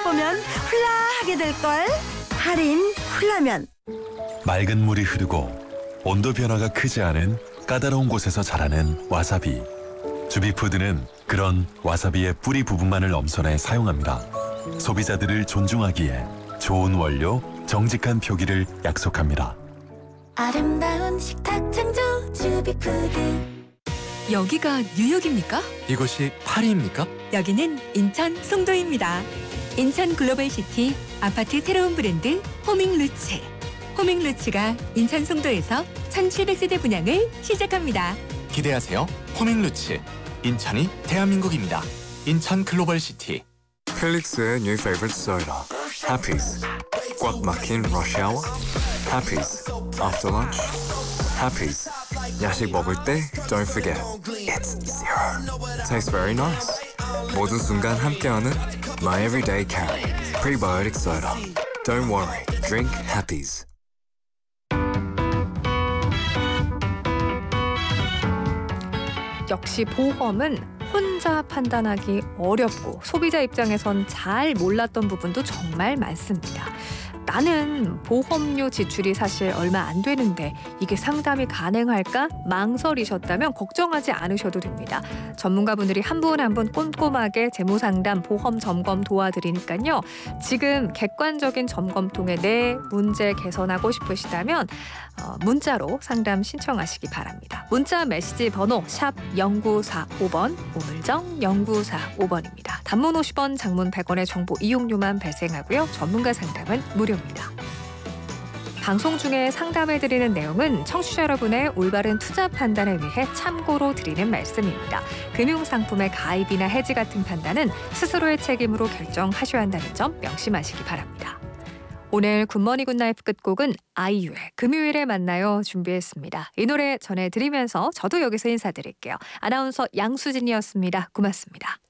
맛보면 훌라하게 될걸. 할인 훌라면. 맑은 물이 흐르고 온도 변화가 크지 않은 까다로운 곳에서 자라는 와사비. 주비푸드는 그런 와사비의 뿌리 부분만을 엄선해 사용합니다. 소비자들을 존중하기에 좋은 원료, 정직한 표기를 약속합니다. 아름다운 식탁 창조 주비푸드. 여기가 뉴욕입니까? 이곳이 파리입니까? 여기는 인천 송도입니다. 인천 글로벌시티 아파트 새로운 브랜드 호밍루츠. 호밍루츠가 인천 송도에서 1700세대 분양을 시작합니다. 기대하세요. 호밍루츠. 인천이 대한민국입니다. 인천 글로벌시티. 펠릭스의 new favorite soda. Happy's. 꽉 막힌 rush hour. Happy's. After lunch. Happy's. 야식 먹을 때 don't forget. It's zero. Tastes very nice. 모든 순간 함께하는 my everyday carry. Prebiotic soda. Don't worry. Drink Happy's. 역시 보험은 혼자 판단하기 어렵고 소비자 입장에선 잘 몰랐던 부분도 정말 많습니다. 나는 보험료 지출이 사실 얼마 안 되는데 이게 상담이 가능할까 망설이셨다면 걱정하지 않으셔도 됩니다. 전문가분들이 한 분 한 분 꼼꼼하게 재무상담, 보험 점검 도와드리니까요. 지금 객관적인 점검 통해 내 문제 개선하고 싶으시다면 문자로 상담 신청하시기 바랍니다. 문자 메시지 번호 샵 0945번, 우물정 0945번입니다. 단문 50원, 장문 100원의 정보 이용료만 발생하고요. 전문가 상담은 무료입니다. 방송 중에 상담해드리는 내용은 청취자 여러분의 올바른 투자 판단을 위해 참고로 드리는 말씀입니다. 금융상품의 가입이나 해지 같은 판단은 스스로의 책임으로 결정하셔야 한다는 점 명심하시기 바랍니다. 오늘 굿모닝 굿나잇 끝곡은 아이유의 금요일에 만나요 준비했습니다. 이 노래 전해드리면서 저도 여기서 인사드릴게요. 아나운서 양수진이었습니다. 고맙습니다.